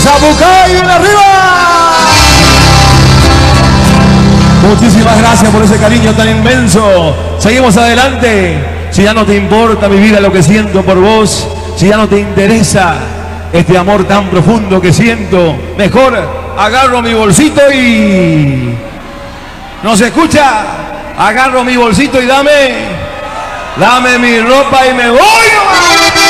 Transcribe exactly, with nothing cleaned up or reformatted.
Zapucay, ven arriba. Muchísimas gracias por ese cariño tan inmenso. Seguimos adelante. Si ya no te importa mi vida lo que siento por vos, si ya no te interesa este amor tan profundo que siento, mejor agarro mi bolsito y... ¿No se escucha? Agarro mi bolsito y dame, dame mi ropa y me voy.